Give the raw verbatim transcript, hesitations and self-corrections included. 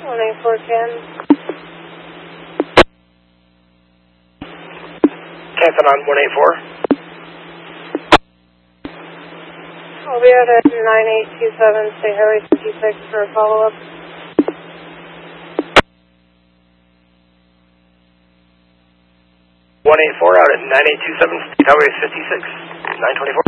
one eight four Can. Canton on one eight four. I'll be out at nine eight two seven State Highway fifty-six for a follow-up. one eight four out at nine eight two seven State Highway fifty-six, nine twenty-four.